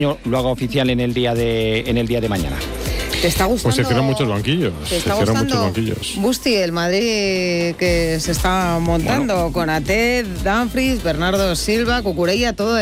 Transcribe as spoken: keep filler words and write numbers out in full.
lo haga oficial en el día de en el día de mañana. ¿Te está gustando? Pues se cierran muchos banquillos. ¿Te está se cierran gustando, muchos banquillos. Busti, el Madrid que se está montando bueno. con Atet, Dumfries, Bernardo Silva, Cucurella, todo